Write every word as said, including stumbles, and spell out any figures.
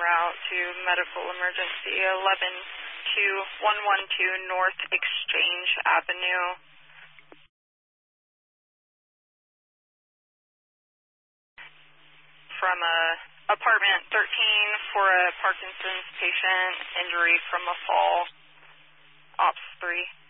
route to medical emergency eleven two one one two North Exchange Avenue. From a apartment thirteen for a Parkinson's patient, injury from a fall, Ops three.